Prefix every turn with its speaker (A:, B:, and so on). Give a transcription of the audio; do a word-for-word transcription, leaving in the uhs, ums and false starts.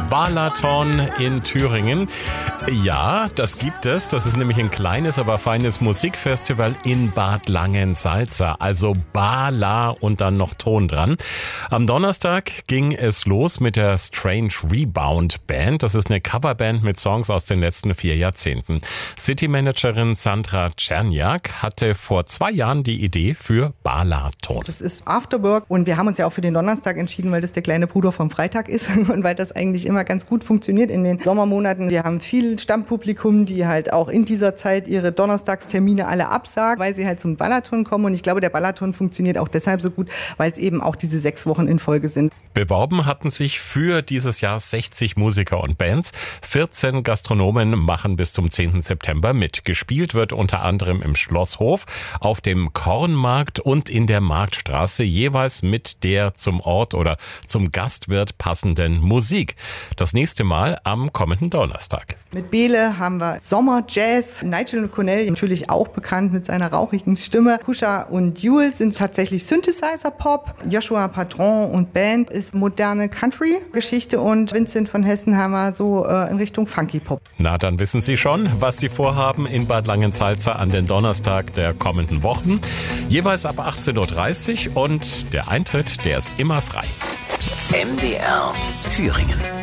A: Balaton in Thüringen. Ja, das gibt es. Das ist nämlich ein kleines, aber feines Musikfestival in Bad Langensalza. Also Bala und dann noch Ton dran. Am Donnerstag ging es los mit der Strange Rebound Band. Das ist eine Coverband mit Songs aus den letzten vier Jahrzehnten. City-Managerin Sandra Czerniak hatte vor zwei Jahren die Idee für Balaton.
B: Das ist Afterwork und wir haben uns ja auch für den Donnerstag entschieden, weil das der kleine Bruder vom Freitag ist und weil das eigentlich immer ganz gut funktioniert in den Sommermonaten. Wir haben viel Stammpublikum, die halt auch in dieser Zeit ihre Donnerstagstermine alle absagen, weil sie halt zum Balaton kommen. Und ich glaube, der Balaton funktioniert auch deshalb so gut, weil es eben auch diese sechs Wochen in Folge sind.
A: Beworben hatten sich für dieses Jahr sechzig Musiker und Bands. vierzehn Gastronomen machen bis zum zehnten September mit. Gespielt wird unter anderem im Schlosshof, auf dem Kornmarkt und in der Marktstraße, jeweils mit der zum Ort oder zum Gastwirt passenden Musik. Das nächste Mal am kommenden Donnerstag.
B: Mit Bele haben wir Sommerjazz. Nigel Connell, natürlich auch bekannt mit seiner rauchigen Stimme. Kusha und Jules sind tatsächlich Synthesizer-Pop. Joshua Patron und Band ist moderne Country-Geschichte und Vincent von Hessen haben wir so äh, in Richtung Funky-Pop.
A: Na, dann wissen Sie schon, was Sie vorhaben in Bad Langensalza an den Donnerstag der kommenden Wochen. Jeweils ab achtzehn Uhr dreißig und der Eintritt, der ist immer frei.
C: M D R Thüringen.